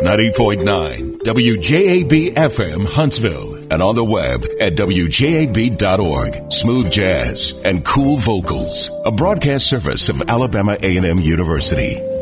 90.9 WJAB-FM Huntsville and on the web at WJAB.org. Smooth jazz and cool vocals. A broadcast service of Alabama A&M University.